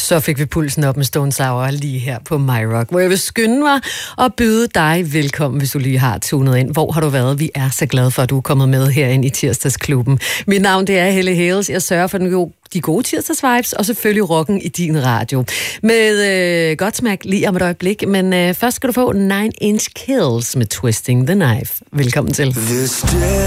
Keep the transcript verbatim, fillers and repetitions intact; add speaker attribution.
Speaker 1: Så fik vi pulsen op med Stone Sour lige her på My Rock, hvor jeg vil skynde mig og byde dig velkommen, hvis du lige har tunet ind. Hvor har du været? Vi er så glade for, at du er kommet med herinde i Tirsdagsklubben. Mit navn det er Helle Hales. Jeg sørger for den de gode tirsdagsvibes, og selvfølgelig rocken i din radio. Med øh, godt smag lige om et øjeblik, men øh, først skal du få Nine Inch Kills med Twisting the Knife. Velkommen til.